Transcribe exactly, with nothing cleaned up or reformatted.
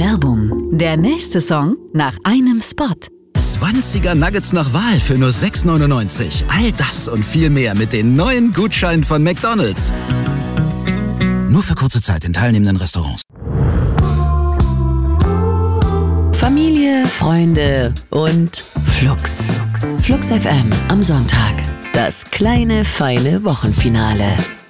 Werbung. Der nächste Song nach einem Spot. zwanziger Nuggets nach Wahl für nur sechs neunundneunzig. All das und viel mehr mit den neuen Gutscheinen von McDonald's. Nur für kurze Zeit in teilnehmenden Restaurants. Familie, Freunde und Flux. Flux F M am Sonntag. Das kleine, feine Wochenfinale.